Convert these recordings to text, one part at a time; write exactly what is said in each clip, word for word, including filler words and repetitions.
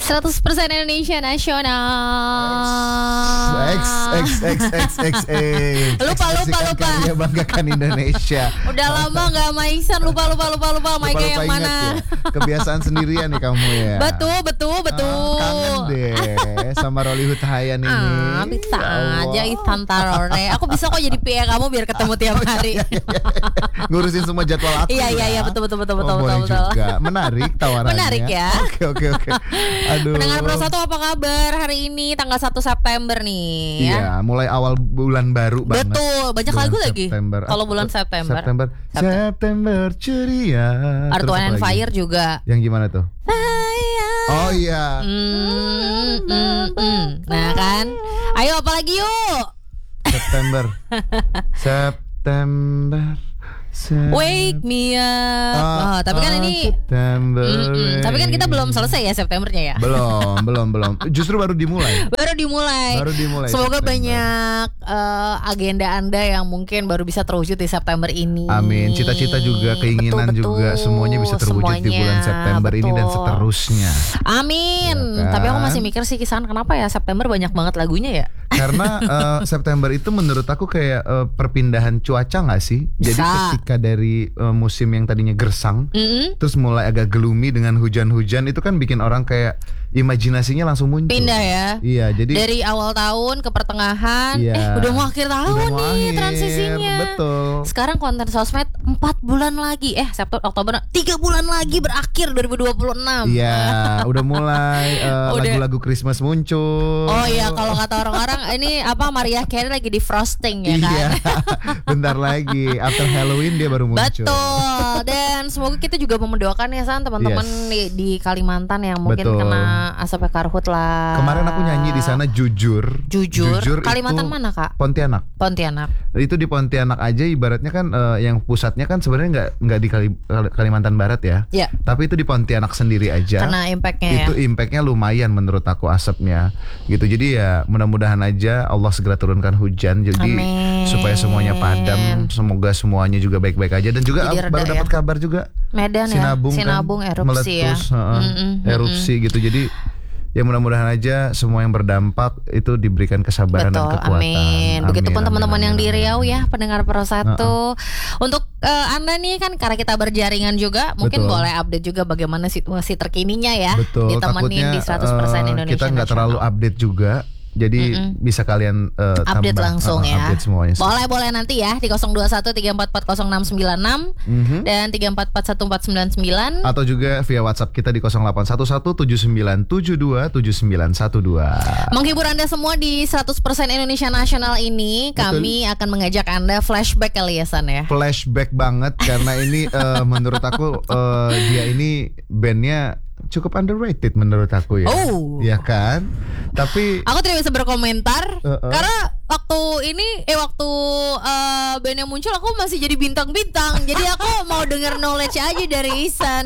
seratus persen Indonesia Nasional. X X X X X X. Lupa lupa lupa. Karya banggakan Indonesia. Udah lama nggak sama Ihsan, lupa lupa lupa lupa. Maika yang mana? Ya. Kebiasaan sendirian nih kamu ya. Betul betul betul. Ah, kangen deh sama Rolly Hutahayan ini. Ah, bisa aja Ihsan Tarore. Aku bisa kok jadi P A kamu biar ketemu tiap hari. Ngurusin semua jadwal aku. Iya iya iya betul betul betul betul betul. betul. Juga. Menarik tawarannya. Menarik ya. Oke oke oke. Aduh. Pendengar Pro satu apa kabar hari ini tanggal satu September nih ya? Iya, mulai awal bulan baru banget. Betul, banyak bulan lagu lagi. Kalau bulan September. September. September ceria. Earth, Wind and Fire juga. Yang gimana tuh? Fire. Oh iya. Mm, mm, mm. Nah kan, ayo apa lagi yuk? September. September. Wake me up. Oh, tapi kan ini September. Tapi kan kita belum selesai ya Septembernya ya. Belum, belum, belum. Justru baru dimulai. Baru dimulai. Baru dimulai. Semoga September. banyak uh, agenda Anda yang mungkin baru bisa terwujud di September ini. Amin. Cita-cita juga, keinginan betul, betul. juga semuanya bisa terwujud semuanya, di bulan September betul. ini dan seterusnya. Amin. Ya kan? Tapi aku masih mikir sih Kisan, kenapa ya September banyak banget lagunya ya? Karena uh, September itu menurut aku kayak uh, perpindahan cuaca nggak sih? Jadi Bisa. ketika dari uh, musim yang tadinya gersang, mm-hmm. terus mulai agak gloomy dengan hujan-hujan, itu kan bikin orang kayak imajinasinya langsung muncul. Pindah ya. Iya, jadi dari awal tahun ke pertengahan, iya, eh udah mau akhir tahun udah mau nih akhir, transisinya. Betul. Sekarang konten sosmed empat bulan lagi, eh September, Oktober, tiga bulan lagi berakhir dua ribu dua puluh enam. Iya, udah mulai uh, Udah. lagu-lagu Christmas muncul. Oh iya, kalau kata orang-orang ini apa Mariah Carey lagi di frosting ya kan? Iya, bentar lagi after Halloween dia baru muncul. Betul. Dan semoga kita juga mendoakan ya San teman-teman Yes. di, di Kalimantan yang mungkin Betul. kena asap karhut lah. Kemarin aku nyanyi di sana jujur. Jujur. Jujur Kalimantan itu mana Kak? Pontianak. Pontianak. Itu di Pontianak aja ibaratnya kan uh, yang pusatnya kan sebenarnya nggak nggak di Kali, Kalimantan Barat ya. Iya. Tapi itu di Pontianak sendiri aja. Karena impactnya itu ya. impactnya lumayan menurut aku asapnya. Gitu. Jadi ya mudah-mudahan aja Allah segera turunkan hujan jadi Amin. supaya semuanya padam. Semoga semuanya juga baik-baik aja dan juga Jadi baru reda dapat ya. kabar juga Medan Sinabung, ya. Sinabung kan erupsi meletus, ya. uh, Mm-mm, erupsi gitu. Jadi ya mudah-mudahan aja semua yang berdampak itu diberikan kesabaran Betul, dan kekuatan. amin. Begitupun teman-teman yang di Riau ya, pendengar Pro satu. Uh-uh. Untuk uh, Anda nih kan karena kita berjaringan juga, mungkin Betul. boleh update juga bagaimana situasi terkininya ya. Betul. Ditemenin Takutnya, di seratus persen uh, Indonesia kita nggak Nasional. terlalu update juga. Jadi Mm-mm. bisa kalian uh, update tambah, langsung uh, ya. Update semuanya. Boleh boleh nanti ya di nol dua satu tiga empat empat nol enam sembilan enam Mhm. dan tiga empat empat satu empat sembilan sembilan. Atau juga via WhatsApp kita di nol delapan satu satu tujuh sembilan tujuh dua tujuh sembilan satu dua. Menghibur Anda semua di seratus persen Indonesia Nasional ini, Betul. kami akan mengajak Anda flashback kali ya San ya. Flashback banget karena ini uh, menurut aku uh, dia ini bandnya cukup underrated menurut aku ya. Oh. Ya kan? Tapi Aku tidak bisa berkomentar Uh-uh. karena waktu ini eh waktu uh, bandnya muncul aku masih jadi bintang-bintang. Jadi aku mau denger knowledge aja dari Ihsan.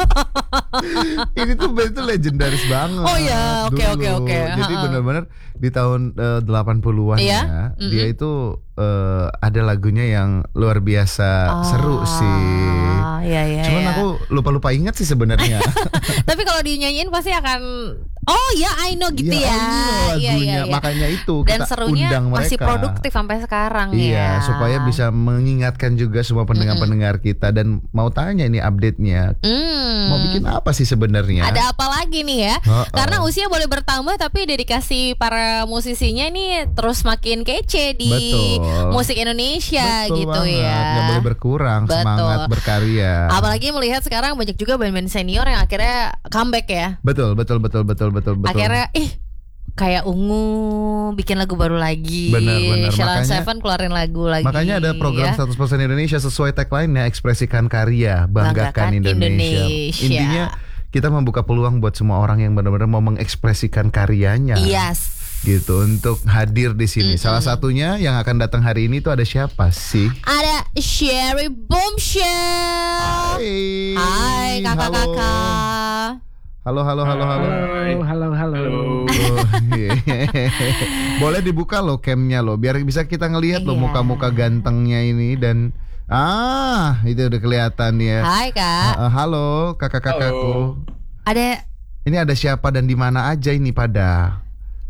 ini tuh band tuh legendaris banget. Oh ya, oke, dulu. oke, oke. Jadi Ha-ha. benar-benar di tahun uh, delapan puluhan Iya? ya, Mm-mm. dia itu uh, ada lagunya yang luar biasa seru sih. Ah, iya, iya, Cuman iya. aku lupa-lupa ingat sih sebenarnya. Tapi kalau dinyanyiin pasti akan oh ya I know gitu ya. Ya, ini loh Iya, lagunya. iya, iya. Makanya itu Dan kita serunya undang mereka. masih produktif sampai sekarang ya. Iya, supaya bisa mengingatkan juga semua pendengar-pendengar kita dan mau tanya ini update-nya. Hmm. Mau bikin apa sih sebenarnya? Ada apa lagi nih ya? Uh-uh. Karena usia boleh bertambah tapi dedikasi para musisinya nih terus makin kece di Betul. musik Indonesia Betul gitu banget. ya. Nggak boleh berkurang Betul. semangat berkarya. Apalagi melihat sekarang banyak juga band-band senior yang akhirnya comeback ya. Betul, betul, betul, betul, betul, betul. Akhirnya ih kayak Ungu bikin lagu baru lagi. Benar, benar. Sheila Makanya- Seven keluarin lagu lagi. Makanya ada program ya. seratus persen Indonesia sesuai tagline-nya, ekspresikan karya, banggakan, Banggakan Indonesia. Indonesia. Intinya kita membuka peluang buat semua orang yang benar-benar mau mengekspresikan karyanya. Yes. Gitu untuk hadir di sini. Mm-mm. Salah satunya yang akan datang hari ini itu ada siapa sih? Ada Sherry Boomshell. Hai. Hai Halo. kakak-kakak. Halo, halo, halo, halo. Halo, halo, halo. Oh, iya. Boleh dibuka loh camnya loh, biar bisa kita ngelihat loh Iya. muka-muka gantengnya ini dan ah itu udah kelihatan ya. Hai kak. Ah, ah, halo kakak-kakakku. Ada Ini ada siapa dan di mana aja ini pada?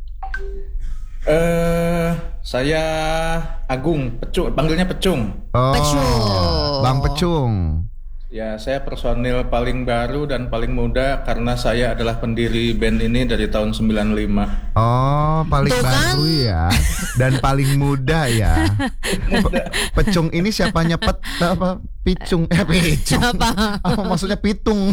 Eh, saya Agung, Pecung, panggilnya Pecung. Oh, Pecung. Bang Pecung. Ya, saya personil paling baru dan paling muda karena saya adalah pendiri band ini dari tahun sembilan puluh lima. Oh, paling Tuh kan? baru ya. Dan paling muda ya. Pe- Pecung ini siapanya pet apa? Picung eh Picung. Apa? Oh, maksudnya pitung.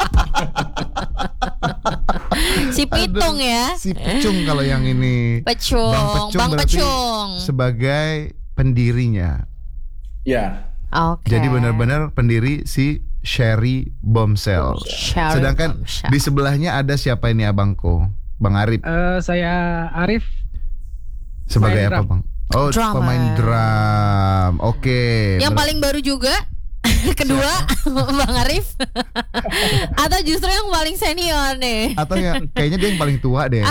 Si Pitung Aduh, ya. Si Pecung kalau yang ini. Pecung, Bang berarti Pecung. sebagai pendirinya. Ya, Oke. Jadi benar-benar pendiri si Sherry Bombshell. Sherry Sedangkan Bombshell. di sebelahnya ada siapa ini abangku? Bang Arif. Eh, saya Arif. Sebagai main apa, drum. Bang? Oh, Drummer. pemain drum. Oke. Yang Ber- paling baru juga kedua Bang Arif. Atau justru yang paling senior nih? atau ya kayaknya dia yang paling tua deh.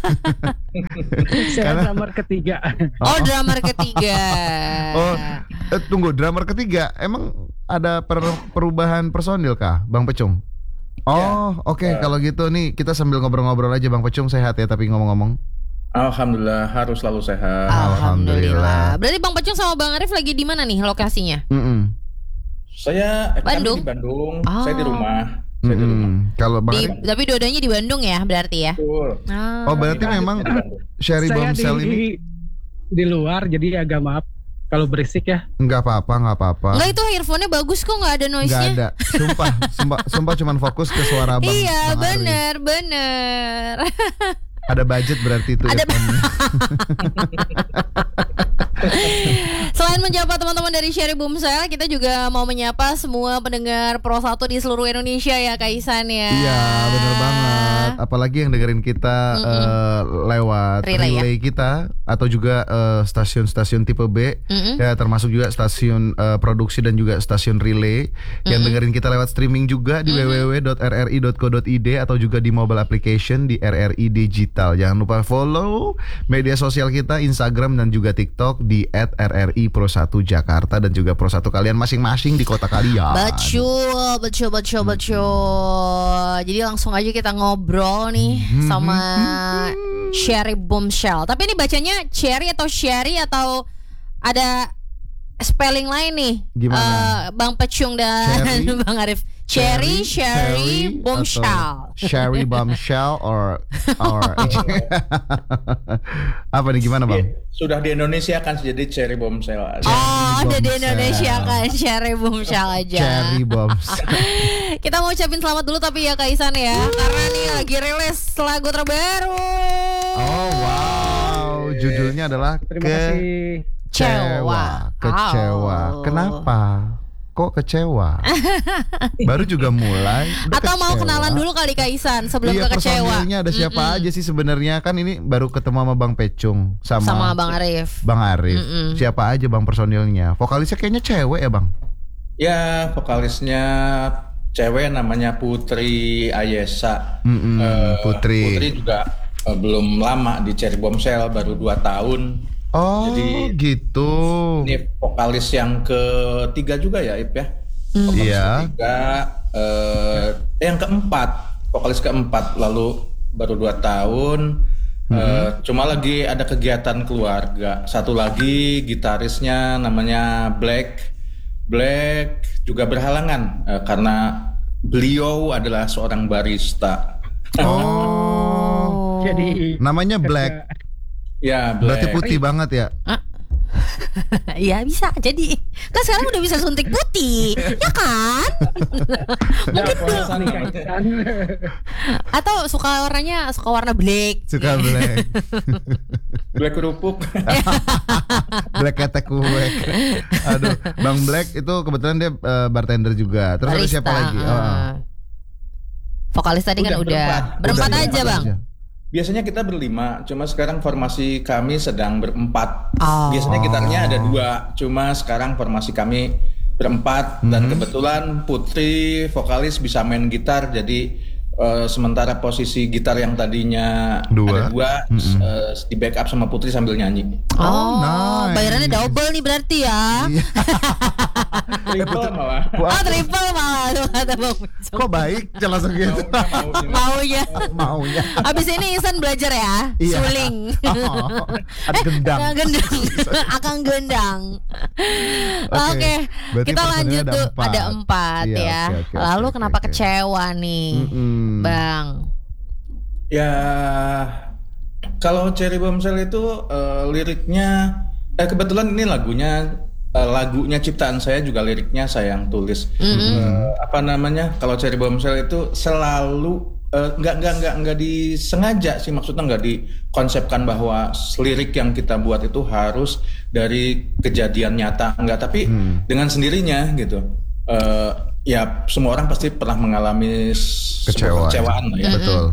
Saya Karena- drummer ketiga. Oh, drummer ketiga. Oh, eh, tunggu, drummer ketiga. Emang ada per- perubahan personil kah, Bang Pecung? Oh, oke. Ya. Kalau gitu nih kita sambil ngobrol-ngobrol aja, Bang Pecung, sehat ya. Tapi ngomong-ngomong, alhamdulillah harus selalu sehat. Alhamdulillah. Berarti Bang Pecung sama Bang Arif lagi di mana nih lokasinya? Mm-mm. Saya eh, kami Bandung? di Bandung, Oh. saya di rumah. Saya di rumah. Mm-mm. Kalau Bang Di, Arif, tapi dua-duanya di Bandung ya berarti ya? Betul. Ah. oh berarti memang Di Bandung. Sherry Saya Bombshell di, ini di luar, jadi agak maaf kalau berisik ya. nggak apa-apa, nggak apa-apa. Enggak, itu earphone-nya bagus kok, nggak ada Nggak noise-nya. ada, sumpah, sumpah, sumpah cuman fokus ke suara Bang. Iya, Bang Arif. bener, bener. Ada budget berarti itu. Ada earphone-nya. Selain menyapa teman-teman dari Sherry Bombshell, kita juga mau menyapa semua pendengar Pro satu di seluruh Indonesia ya, Kak Isan ya. Iya, bener banget. Apalagi yang dengerin kita eh, lewat Relay relay, ya? kita atau juga eh, stasiun-stasiun tipe B, Mm-mm. ya termasuk juga stasiun eh, produksi dan juga stasiun relay yang dengerin kita lewat streaming juga di w w w dot r r i dot co dot i d atau juga di mobile application di R R I Digital. Jangan lupa follow media sosial kita, Instagram dan juga TikTok di at r r i pro satu Jakarta dan juga Pro satu kalian masing-masing di kota kalian. Betul, betul, betul, betul. Jadi langsung aja kita ngobrol nih sama Sherry Bombshell. Tapi ini bacanya Cherry atau Sherry atau ada spelling lain nih? Gimana? Eh, Bang Pecung dan Cherry? Bang Arif. Cherry, Sherry, atau Bombshell. Sherry Bombshell or or apa nih, gimana Bang? Iya, sudah di Indonesia kan jadi Cherry Bombshell aja. Oh, ada di Bombshell. Indonesia kan Sherry Bombshell aja. Cherry Bombshell. Kita mau ucapin selamat dulu tapi ya Kak Isan ya, karena nih lagi rilis lagu terbaru. Oh wow, judulnya adalah Terima kasih. Kecewa. Kecewa. Oh. Kenapa? Kok kecewa? Baru juga mulai. udah Atau mau kecewa. kenalan dulu kali Kak Isan sebelum Iya, ke kecewa. personilnya ada siapa aja sih sebenarnya? Kan ini baru ketemu sama Bang Pecung sama, Sama Bang Arif. Bang Arif. Mm-mm. Siapa aja Bang personilnya? Vokalisnya kayaknya cewek ya Bang? Ya, vokalisnya cewek namanya Putri Ayesa. Mm-mm, Eh, Putri. Putri juga eh, belum lama di Cherry Bombshell, baru dua tahun. Oh Jadi- gitu. Ini vokalis yang ketiga juga ya, Ip ya. Vokalis Iya. ketiga, eh, eh, yang keempat, vokalis keempat, lalu baru dua tahun. Eh, cuma lagi ada kegiatan keluarga. Satu lagi gitarisnya namanya Black. Black juga berhalangan eh, karena beliau adalah seorang barista. Oh. Jadi Namanya Black. Ya, Black. Berarti putih banget ya? Iya bisa jadi. Kan sekarang udah bisa suntik putih, ya kan? Ya, polosan. Atau suka warnanya suka warna black. Suka Black. Black kerupuk. Black ketek kue. Aduh, Bang Black itu kebetulan dia eh, bartender juga. Terus ada Barista, siapa lagi? uh. Oh. Vokalis tadi kan Udah, udah berempat. berempat Udah, aja Bang. Biasanya kita berlima, cuma sekarang formasi kami sedang berempat. Oh. Biasanya gitarnya ada dua, cuma sekarang formasi kami berempat. Dan kebetulan Putri vokalis bisa main gitar, jadi eh, sementara posisi gitar yang tadinya Dua. ada dua, eh, di backup sama Putri sambil nyanyi. Oh, nice. bayarannya double nih berarti ya. Iya. Triple malah. Oh triple malah tuh kata Bang Picung. Kok baik langsung gitu. Maunya. Maunya. Abis ini Ihsan belajar ya, Iya. suling. Oh, ada gendang. Eh, gendang. Akan gendang. Oke, berarti kita personilnya lanjut ada tuh empat. ada empat Iya, ya. oke, oke, Lalu oke, kenapa oke. kecewa nih, Mm-mm. Bang? Ya, kalau Cherry Bombshell itu eh, liriknya, eh kebetulan ini lagunya, eh, lagunya ciptaan saya juga liriknya saya yang tulis. Eh, apa namanya? Kalau Cherry Bombshell itu selalu eh, nggak nggak nggak nggak disengaja sih, maksudnya nggak dikonsepkan bahwa lirik yang kita buat itu harus dari kejadian nyata, nggak, tapi dengan sendirinya gitu. Eh, ya semua orang pasti pernah mengalami s- Kecewa. sebuah kecewaan lah ya. Betul.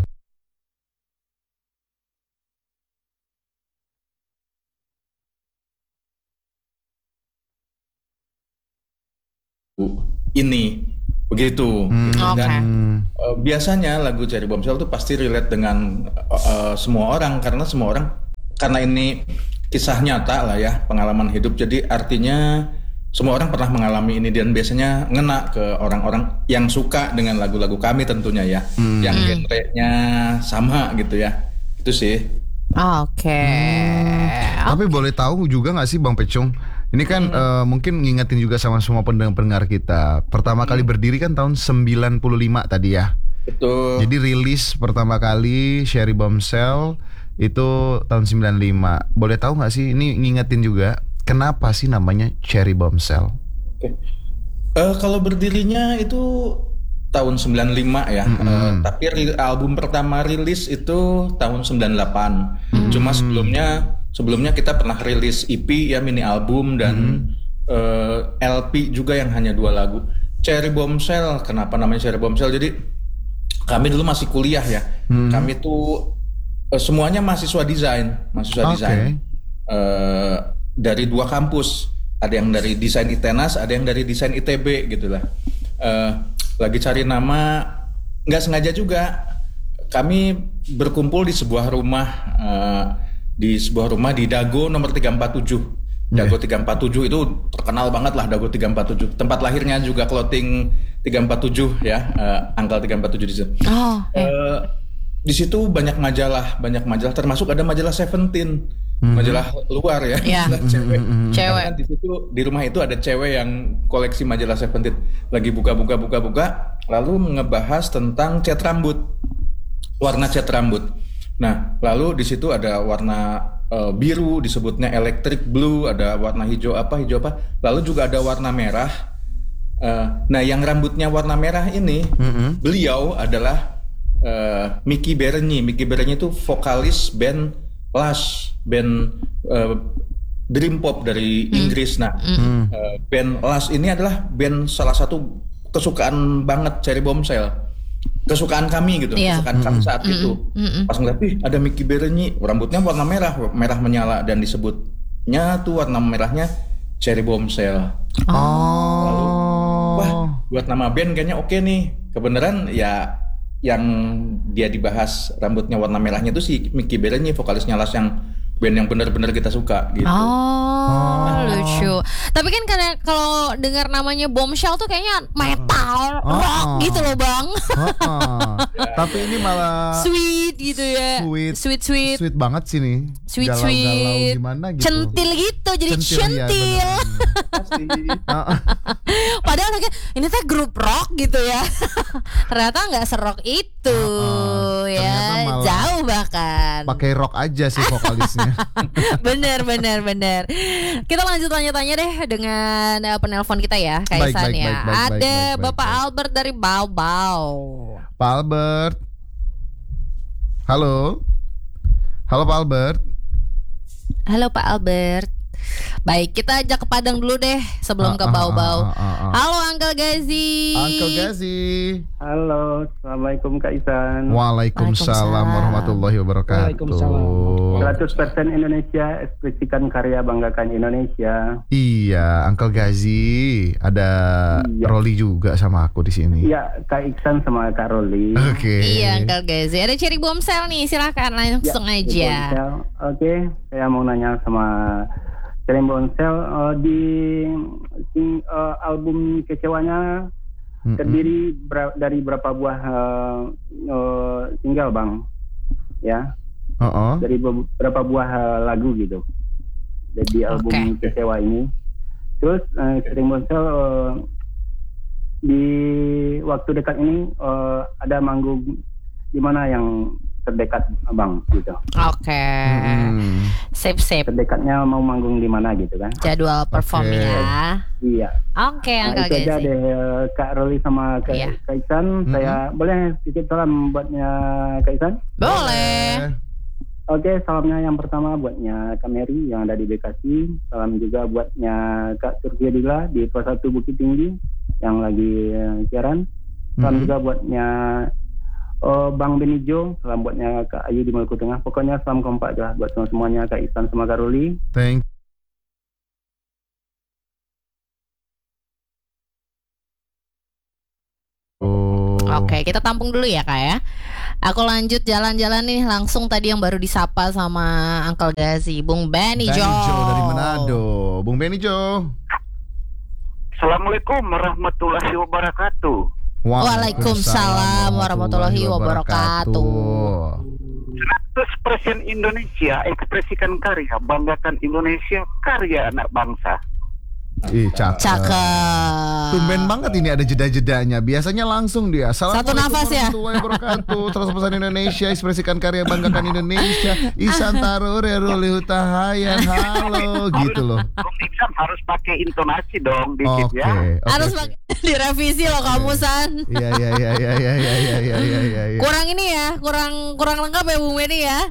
Ini begitu. Gitu. Oke. Dan Hmm. uh, biasanya lagu Cherry Bombshell itu pasti relate dengan uh, uh, semua orang, karena semua orang, karena ini kisah nyata lah ya, pengalaman hidup, jadi artinya semua orang pernah mengalami ini, dan biasanya ngena ke orang-orang yang suka dengan lagu-lagu kami tentunya ya, yang genre-nya sama gitu ya. Itu sih. Oke. Tapi boleh tahu juga nggak sih Bang Pecung? Ini kan eh, mungkin ngingetin juga sama semua pendengar-pendengar kita. Pertama kali berdiri kan tahun sembilan puluh lima tadi ya. Betul. Jadi rilis pertama kali Cherry Bombshell itu tahun sembilan puluh lima. Boleh tahu nggak sih, ini ngingetin juga kenapa sih namanya Cherry Bombshell? Oke. Eh, kalau berdirinya itu tahun sembilan puluh lima ya. Eh, tapi ri- album pertama rilis itu tahun sembilan puluh delapan. Cuma sebelumnya sebelumnya kita pernah rilis E P ya, mini album, dan eh, L P juga yang hanya dua lagu. Cherry Bombshell, kenapa namanya Cherry Bombshell? Jadi kami dulu masih kuliah ya. Kami tuh eh, semuanya mahasiswa desain, mahasiswa Oke. desain. Eh, dari dua kampus, ada yang dari desain I T E N A S, ada yang dari desain I T B gitu lah. Eh, lagi cari nama, nggak sengaja juga kami berkumpul di sebuah rumah, eh, di sebuah rumah di Dago nomor tiga empat tujuh. Dago tiga empat tujuh itu terkenal banget lah, Dago tiga empat tujuh. Tempat lahirnya juga clothing tiga empat tujuh ya, eh, angka tiga empat tujuh di situ. Oh, oke. Eh, di situ banyak majalah, banyak majalah, termasuk ada majalah Seventeen, majalah luar ya, Iya. majalah cewek. Cewek. Karena di situ, di rumah itu ada cewek yang koleksi majalah Seventeen, lagi buka-buka buka-buka, lalu ngebahas tentang cat rambut, warna cat rambut. Nah, lalu di situ ada warna eh, biru, disebutnya electric blue, ada warna hijau apa, hijau apa, lalu juga ada warna merah. Eh, nah, yang rambutnya warna merah ini, beliau adalah eh, Mickey Bernie. Mickey Bernie itu vokalis band Lush, band eh, dream pop dari Inggris. Nah, eh, band Lush ini adalah band salah satu kesukaan banget Cherry Bombshell. Kesukaan kami gitu, Iya. kesukaan kami saat itu. Pas ngeliat, ih ada Mickey Bernie, rambutnya warna merah, merah menyala, dan disebutnya tuh warna merahnya Cherry Bombshell. Oh. Wah, buat nama band kayaknya oke nih. Kebenaran ya, yang dia dibahas rambutnya warna merahnya itu si Mickey Bernie, vokalisnya Lush, yang band yang benar-benar kita suka gitu. Oh, lucu. Tapi kan karena kalau dengar namanya Bombshell tuh kayaknya metal, Oh. rock gitu loh, Bang. Heeh. Tapi ini malah Sweet gitu ya. Sweet. Sweet sweet. sweet banget sih nih. Sweet Galau-galau sweet. gimana gitu. Centil gitu, jadi Centil, ya, centil. bener. Pasti. Heeh. Padahal kayak ini teh grup rock gitu ya. Ternyata nggak serok itu Uh-uh. ya. Ternyata malah Jauh bahkan. Pakai rock aja sih vokalisnya. bener bener bener. Kita lanjut tanya-tanya deh dengan uh, penelpon kita ya, Baik, Kaisan baik, ya. baik, baik, Ada baik, baik, Bapak baik. Albert dari Bau Bau. Pak Albert. Halo. Halo Pak Albert. Halo Pak Albert. Baik, kita ajak ke Padang dulu deh sebelum ke Ah, ah, Bau Bau. ah, ah, ah. Halo Uncle Gazi. Uncle Gazi. Halo, assalamualaikum Kak Isan. Waalaikumsalam Waalaikumsalam. warahmatullahi wabarakatuh. Waalaikumsalam. seratus persen Indonesia, ekspresikan karya, banggakan Indonesia. Iya, Uncle Gazi. Ada Iya. Rolly juga sama aku di sini. Ya, Kak Iksan sama Kak Roli. Oke. Iya Uncle Gazi. Ada Cherry Bombshell nih, silahkan langsung Ya, aja. Bombshell. Oke, saya mau nanya sama Cirebon Cell uh, di sing, uh, album Kecewanya Mm-mm. terdiri ber- dari berapa buah uh, uh, single bang, ya, Oh, oh. dari beberapa buah uh, lagu gitu. Jadi album Oke. Kecewa ini. Terus uh, Cirebon Cell uh, di waktu dekat ini uh, ada manggung di mana yang terdekat abang gitu. Oke. Mm-mm. Sip sip. Terdekatnya mau manggung di mana gitu kan? Jadwal perform Oke. ya. Iya. Oke, Nah, Uncle itu aja Gazi. deh eh, Kak Roli sama Kak Iya. Kak Isan. Mm-mm. Saya boleh titip salam buatnya Kak Isan? Boleh. Oke, salamnya yang pertama buatnya Kak Mary yang ada di Bekasi. Salam juga buatnya Kak Surya Dila di Pos satu Bukit Tinggi yang lagi eh, siaran. Salam Mhm. juga buatnya oh, Bang Benijo. Salam buatnya Kak Ayu di Maluku Tengah. Pokoknya salam kompak lah buat semua semuanya Kak Isan sama Kak Roli. Thank you. Oke, kita tampung dulu ya Kak ya. Aku lanjut jalan-jalan nih langsung tadi yang baru disapa sama Uncle Gazi, Bung Benny Jo. Benny Jo dari Manado. Bung Benny Jo. Assalamualaikum warahmatullahi wabarakatuh. Waalaikumsalam warahmatullahi wabarakatuh. seratus persen Indonesia, ekspresikan karya, banggakan Indonesia, karya anak bangsa. Ih, cakep. Cakep. Tumben banget ini ada jeda-jedanya. Biasanya langsung dia. Satu nafas ya. Warahmatullahi wabarakatuh. seratus persen Indonesia, ekspresikan karya, banggakan Indonesia. Isan Tarure Ruli Hutahayan. Halo, gitu loh. Bung Iksan harus pakai intonasi dong Oke. dikit ya. oke, Harus oke. pakai direvisi loh kamu San. Iya iya iya iya iya iya iya iya iya iya. iya. Kurang ini ya, kurang kurang lengkap ya Bung Benny ya.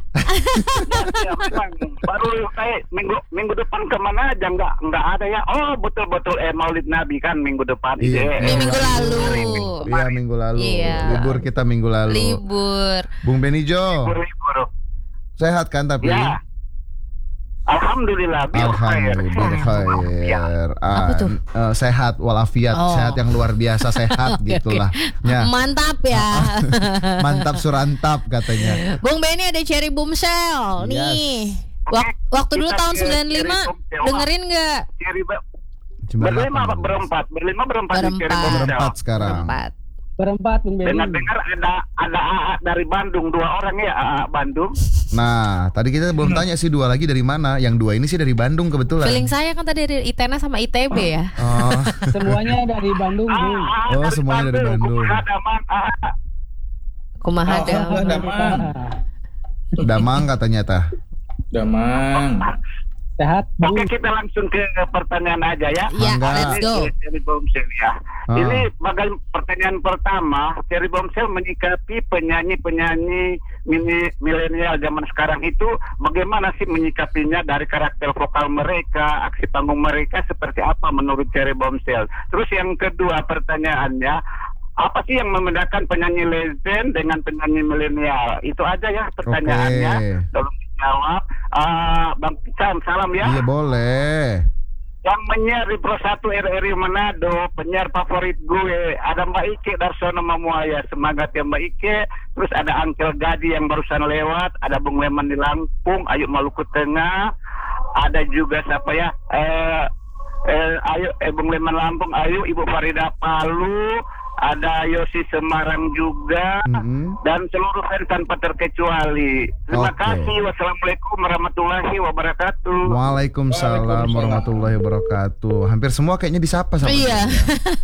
Ya, memang. Baru kayak minggu minggu depan kemana aja nggak nggak ada ya. Oh betul-betul eh Maulid Nabi kan minggu depan. Iya. Ide. Ini minggu lalu. Iya minggu lalu. Iya. Libur kita minggu lalu. Libur. Bung Benny Jo, Libur-libur. sehat kan tapi? Ya. Alhamdulillah. bil khair. Alhamdulillah Ya. khair. Apa tuh? Ah, eh, sehat walafiat, Oh. sehat yang luar biasa sehat Oke, gitulah. Ya. Mantap ya. Mantap surantap katanya. Bung Benny ada Cherry Boomshell nih. Oke, Wak- waktu dulu kita tahun ke sembilan puluh lima Cherry Boomshell. dengerin nggak? Cherry Bo- Cuma Berlima delapan. apa berempat? Berlima berempat di Berempat. Cherry Boomshell. Berempat sekarang. Empat. Berempat Bung Benny. Dengar-dengar ada ada A A dari Bandung, dua orang ya A A Bandung. Nah, tadi kita belum tanya sih dua lagi dari mana. Yang dua ini sih dari Bandung kebetulan. Feeling saya kan tadi dari I T E N A sama I T B ya. Oh, Semuanya dari Bandung, A Bung. A Oh, semuanya dari Bandung. Hadaman A A. Kumaha Oh, dong. oh, Damang. Damang katanya tah. Damang. Sehat, Bung. Oke, kita langsung ke pertanyaan aja ya. Ya, Mangga. let's go. Cherry Boomshell ya. Ah. Ini bagai pertanyaan pertama, Cherry Boomshell menyikapi penyanyi-penyanyi mini milenial zaman sekarang itu bagaimana sih menyikapinya dari karakter vokal mereka, aksi panggung mereka seperti apa menurut Cherry Boomshell? Terus yang kedua pertanyaannya, apa sih yang membedakan penyanyi legend dengan penyanyi milenial? Itu aja ya pertanyaannya. Oke. Tolong dijawab. Ah, Bang Pican, salam ya. Iya boleh. Yang menyiar di Pro satu R R I Manado, penyiar favorit gue, ada Mbak Ike Darsono Mamuaya, semangat ya Mbak Ike. Terus ada Uncle Gadi yang barusan lewat, ada Bung Leman di Lampung, Ayu Maluku Tengah, ada juga siapa ya, eh, eh, Ayu, eh, Bung Leman Lampung, Ayu, Ibu Farida Palu, ada Yosi Semarang juga, Mm-mm. dan seluruh fans tanpa terkecuali. Terima Oke. kasih. Wassalamualaikum warahmatullahi wabarakatuh. Waalaikumsalam warahmatullahi wabarakatuh. Hampir semua kayaknya disapa sama Iya. dia.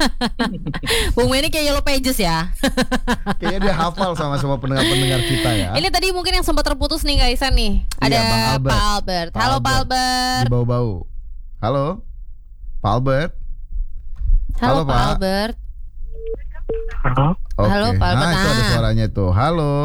Bung Benny kayak Yellow Pages ya. Kayaknya dia hafal sama semua pendengar-pendengar kita ya. Ini tadi mungkin yang sempat terputus nih Kak Isan nih. Ada Iya, Bang Albert. Pak Albert. Pak Halo Pak Albert. Albert. Di bau-bau. Halo, Pak Albert. Halo, Halo, Pak Pak. Albert. Halo. Oke. Halo, Pak Albert. Nah, itu ada Ah. suaranya tuh. Halo.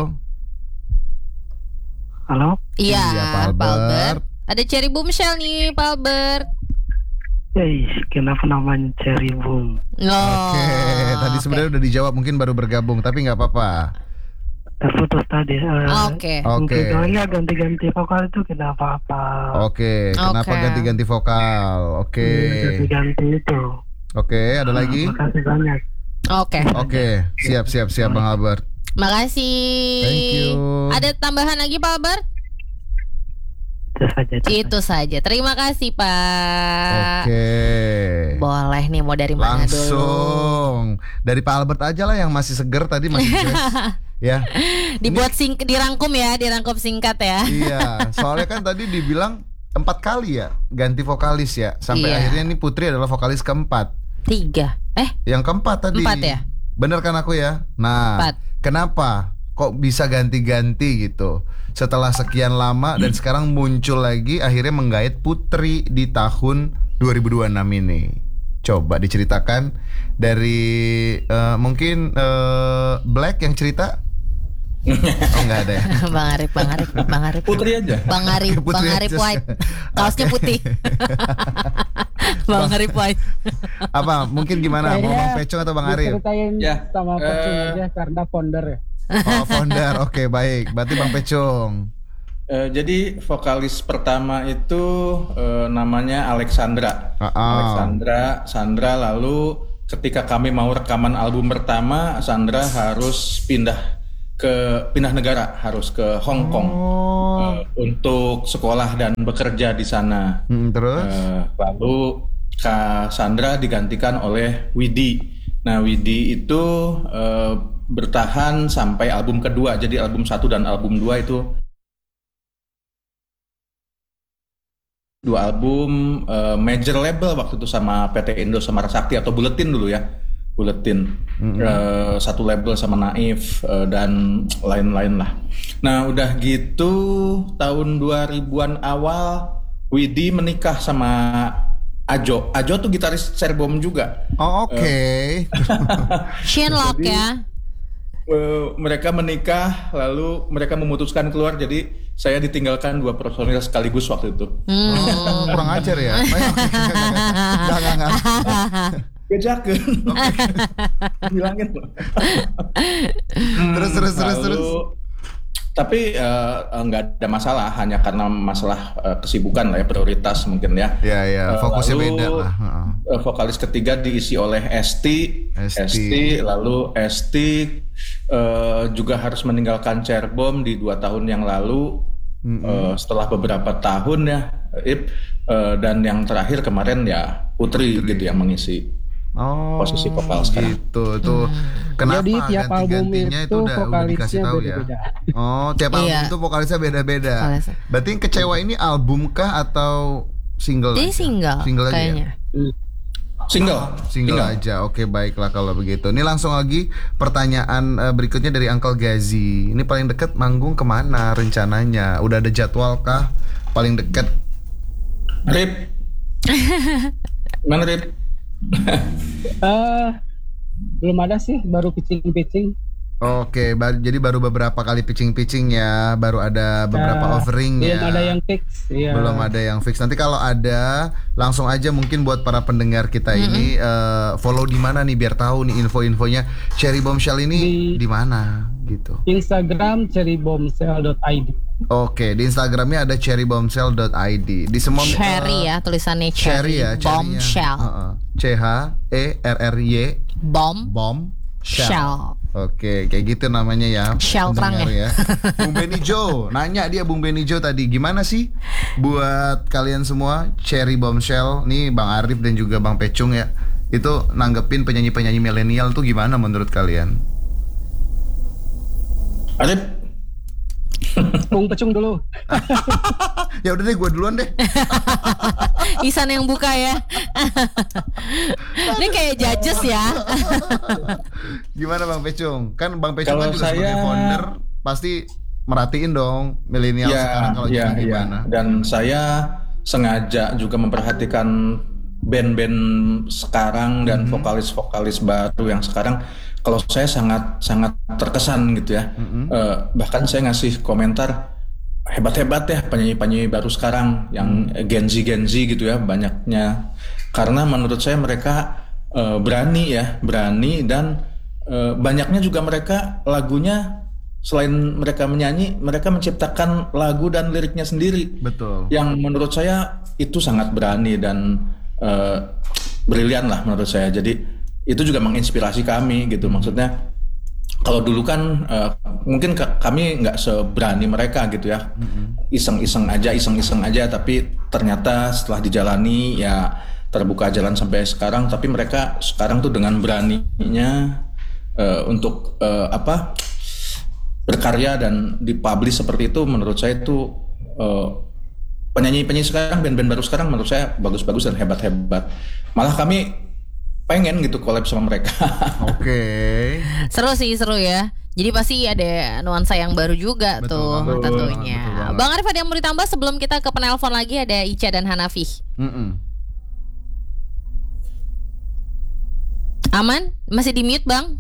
Halo. Iya, Iya, Pak Pak Albert. Albert. Ada Cherry Boomshell nih Pak Albert. Hey, kenapa namanya Cherry Boom? Oh, Oke, tadi sebenarnya udah dijawab, mungkin baru bergabung, tapi nggak apa-apa. Terputus tadi. eh, Oke. Oke. Tujuannya ganti-ganti vokal itu kenapa apa? Oke, kenapa Oke. ganti-ganti vokal? Oke. Ganti-ganti itu. Oke, ada lagi? Makasih banyak. Oke. Oke, siap siap siap Bang Albert. Makasih. Thank you. Ada tambahan lagi Pak Albert? Itu saja. Itu saja. Terima kasih Pak. Oke. Boleh nih, mau dari mana dulu? Langsung dari Pak Albert aja lah yang masih seger tadi masih fresh. Ya. Dibuat sing dirangkum ya, dirangkum singkat ya. Iya, soalnya kan tadi dibilang empat kali ya ganti vokalis ya. Sampai Iya. akhirnya nih Putri adalah vokalis keempat. Tiga. Eh, Yang keempat tadi. Empat ya? Bener kan aku ya? Nah, Empat. kenapa kok bisa ganti-ganti gitu? Setelah sekian lama dan sekarang muncul lagi akhirnya menggait Putri di tahun dua ribu dua puluh enam ini. Coba diceritakan dari eh, mungkin eh, Black yang cerita. Oh enggak ada ya. Bang Arif, Bang Arif, Bang Arif. Putri aja. Bang Arif, Putri Bang Arif aja. White. Kaosnya Oke. putih. Bang Arif White. Apa? Mungkin gimana? Mau Bang Pecong atau Bang Arif? Ceritain Ya, sama Pecong eh, aja karena founder ya. Oh, founder. Oke, baik. Berarti Bang Pecong. Eh, jadi vokalis pertama itu eh, namanya Alexandra. Ah, ah. Alexandra, Sandra. Lalu ketika kami mau rekaman album pertama, Sandra harus pindah ke pindah negara, harus ke Hong Kong Oh. eh, untuk sekolah dan bekerja di sana. Hmm, terus? Eh, lalu Kak Sandra digantikan oleh Widi. Nah, Widi itu eh, bertahan sampai album kedua. Jadi album satu dan album dua itu dua album eh, major label waktu itu sama P T Indo sama Sakti atau Buletin dulu ya. Buletin. Eh, satu label sama Naif eh, dan lain-lain lah. Nah, udah gitu tahun dua ribuan awal Widi menikah sama Ajo. Ajo tuh gitaris Cerbom juga. Oh, oke. Shenlock ya. Eh, mereka menikah lalu mereka memutuskan keluar, jadi saya ditinggalkan dua personil sekaligus waktu itu. Oh, kurang ajar ya. Enggak, enggak, enggak. Bejakeun. Bilangin loh. Terus, terus, terus, Lalu, terus. Tapi eh, nggak ada masalah, hanya karena masalah eh, kesibukan lah ya, prioritas mungkin ya. Ya, ya, Eh, fokusnya lalu, beda lah. Heeh. eh, vokalis ketiga diisi oleh Esti, Esti. lalu Esti eh, juga harus meninggalkan Cerbom di dua tahun yang lalu. Eh, setelah beberapa tahun ya, Ip, eh, dan yang terakhir kemarin ya Putri, gitu yang mengisi. Oh, Posisi vokal sekarang. gitu tuh. Kenapa Jadi tiap album ganti-gantinya itu udah, udah vokalisnya dikasih tahu ya? beda-beda. Oh, tiap album Iya. tuh vokalisnya beda-beda. Vokalisnya. Berarti yang kecewa ini album kah atau single? Jadi aja? single, Single aja ya? kayaknya. Single, Single aja, oke baiklah kalau begitu. Ini langsung lagi pertanyaan eh, berikutnya dari Uncle Gazi. Ini paling dekat manggung kemana rencananya? Udah ada jadwal kah? Paling dekat? Rip. Mana Rip? Eh, belum ada sih, baru pitching-pitching. Oke, baru, jadi baru beberapa kali pitching-pitching ya, baru ada beberapa Eh, offering ya. Belum ada yang fix. Iya. Belum ada yang fix. Nanti kalau ada, langsung aja mungkin buat para pendengar kita ini eh, follow di mana nih biar tahu nih info-infonya. Cherry Bombshell ini Di- di mana gitu. Instagram cherrybombshell dot i d. Oke, di Instagramnya ada cherrybombshell dot i d. Di semua Cherry eh, ya, tulisannya Cherry cherry. ya, cherry-nya. Bombshell. Heeh. C H E R R Y Bomb. Bomb Shell. Oke, kayak gitu namanya ya. Shell pendengar kerang ya. Bung Benny Joe, nanya dia Bung Benny Joe tadi gimana sih buat kalian semua Cherry Bombshell nih Bang Arif dan juga Bang Pecung ya. Itu nanggepin penyanyi-penyanyi milenial tuh gimana menurut kalian? Arif. Bung Pecung dulu. Ya udah deh gue duluan deh. Isan yang buka ya. Ini kayak judges ya. Gimana Bang Pecung? Kan Bang Pecung Kalau kan juga sebagai saya- founder pasti merhatiin dong milenial sekarang kalau ya, jadi ya. gimana. Dan saya sengaja juga memperhatikan band-band sekarang dan Mm-hmm. vokalis-vokalis baru yang sekarang. Kalau saya sangat sangat terkesan gitu ya. Mm-hmm. Eh, bahkan saya ngasih komentar hebat-hebat ya penyanyi-penyanyi baru sekarang yang Gen Z Gen Z gitu ya banyaknya. Karena menurut saya mereka eh, berani ya, berani dan eh, banyaknya juga mereka lagunya selain mereka menyanyi, mereka menciptakan lagu dan liriknya sendiri. Betul. Yang menurut saya itu sangat berani dan eh, brilian lah menurut saya. Jadi itu juga menginspirasi kami gitu. Maksudnya kalau dulu kan eh, mungkin ke- kami nggak seberani mereka gitu ya. iseng-iseng aja, iseng-iseng aja, tapi ternyata setelah dijalani ya terbuka jalan sampai sekarang. Tapi mereka sekarang tuh dengan beraninya uh, untuk uh, apa berkarya dan dipublish seperti itu, menurut saya itu uh, penyanyi-penyanyi sekarang, band-band baru sekarang menurut saya bagus-bagus dan hebat-hebat. Malah kami pengen gitu collab sama mereka. Oke. Okay. Seru sih, seru ya. Jadi pasti ada nuansa yang baru juga betul tuh banget, tentunya. betul banget. Bang Arif, ada yang mau ditambah sebelum kita ke penelpon lagi? Ada Ica dan Hanafi. Mm-mm. Aman? Masih di mute Bang?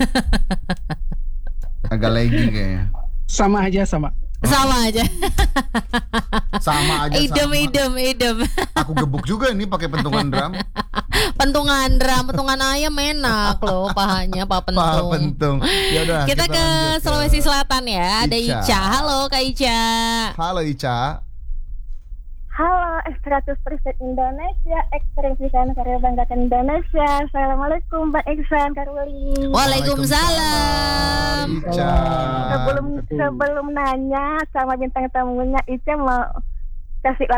Agak laggy kayaknya. Sama aja sama. Sama aja. Sama aja. Idem, sama. idem, idem. Aku gebuk juga ini pakai pentungan drum. Pentungan drum, pentungan ayam enak loh pahanya, Pak Pentung. Pak Pentung. Yaudah, kita, kita ke lanjut Sulawesi Selatan ya. Ada Ica. Ica. Halo Kak Ica. Halo Ica. Halo, seratus persen Indonesia, ekspresikan karya banggakan Indonesia. Assalamualaikum Mbak Iksan Karuli. Waalaikumsalam. Ica. Sebelum sebelum nanya sama bintang tamunya, Ica mau kasih